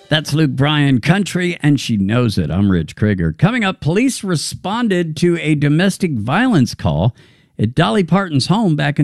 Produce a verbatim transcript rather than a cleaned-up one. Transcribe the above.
That's Luke Bryan Country, and she knows it. I'm Rich Krieger. Coming up, police responded to a domestic violence call at Dolly Parton's home back in